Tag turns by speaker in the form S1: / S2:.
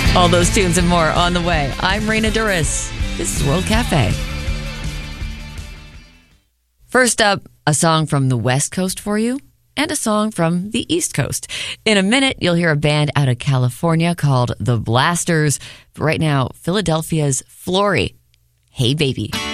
S1: All those tunes and more on the way. I'm Raina Duras. This is World Cafe. First up, a song from the West Coast for you and a song from the East Coast. In a minute, you'll hear a band out of California called The Blasters. But right now, Philadelphia's Flory. Hey, baby.